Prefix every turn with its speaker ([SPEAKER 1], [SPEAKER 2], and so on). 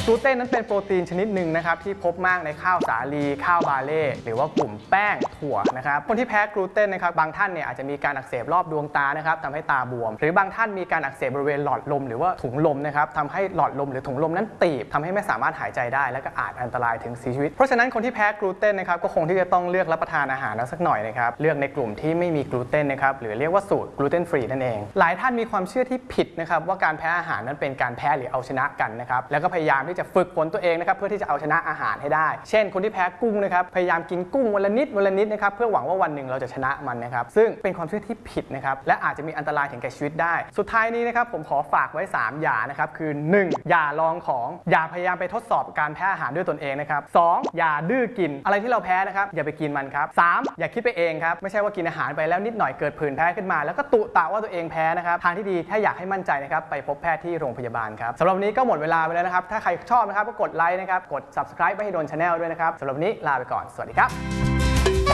[SPEAKER 1] กลูเตนนั้นเป็นโปรตีนชนิดหนึ่งนะครับที่พบมากในข้าวสาลีข้าวบาเล่หรือว่ากลุ่มแป้งถั่วนะครับคนที่แพ้กลูเตนนะครับบางท่านเนี่ยอาจจะมีการอักเสบรอบดวงตานะครับทำให้ตาบวมหรือบางท่านมีการอักเสบบริเวณหลอดลมหรือว่าถุงลมนะครับทำให้หลอดลมหรือถุงลมนั้นตีบทำให้ไม่สามารถหายใจได้และก็อาจอันตรายถึงเสียชีวิตเพราะฉะนั้นคนที่แพ้กลูเตนนะครับก็คงที่จะต้องเลือกรับประทานอาหารสักหน่อยนะครับเลือกในกลุ่มที่ไม่มีกลูเตนนะครับหรือเรียกว่าสูตรกลูเตนฟรีนั่นเองหลายท่านมีความเชื่อที่ผิดนะครับว่าการแพ้อาหารนั้นเป็นการแพ้หรือเอาชนะกันนะครับแล้วก็พยายามที่จะฝึกฝนตัวเองนะครับเพื่อที่จะเอาชนะอาหารให้ได้เช่นคนที่แพ้กุ้งนะครับพยายามกินกุ้งวันละนิดนะครับเพื่อหวังว่าวันหนึ่งเราจะชนะมันนะครับซึ่งเป็นความเชื่อที่ผิดนะครับและอาจจะมีอันตรายถึงแก่ชีวิตได้สุดท้ายนี้นะครับผมขอฝากไว้3อย่านะครับคือ1อย่าลองของอย่าพยายามไปทดสอบการแพ้อาหารด้วยตนเองนะครับ2อย่าดื้อกินอะไรที่เราแพ้นะครับอย่าไปกินมันครับ3อย่าคิดไปเองครับไม่ใช่ว่ากินอาหารไปแล้วนิดหน่อยเกิดผื่นแพ้ขึ้นมาแล้วก็ตุตะว่าตัวเองแพ้นะครับทางที่ดีถ้าอยากให้มั่นใจนะครับไปพบแพทย์ที่โรงพยาบาลครับสำหรับวันนี้ก็หมดเวลาไปแล้วนะครับถ้าใครชอบนะครับก็กดไลค์นะครับกด subscribe ไว้ให้โดน channel ด้วยนะครับสำหรับวันนี้ลาไปก่อนสวัสดีครับ